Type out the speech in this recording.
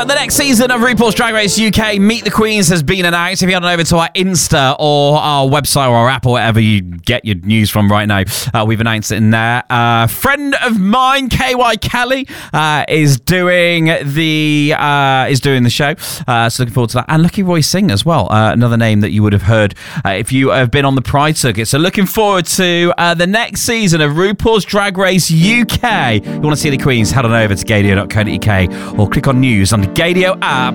So the next season of RuPaul's Drag Race UK, Meet the Queens, has been announced. If you head on over to our Insta or our website or our app or whatever you get your news from right now, we've announced it in there. Friend of mine, KY Kelly, is doing the show. So looking forward to that. And Lucky Roy Singh as well, another name that you would have heard if you have been on the Pride circuit. So looking forward to the next season of RuPaul's Drag Race UK. If you want to see the Queens, head on over to gadio.co.uk or click on news on the Gadio app.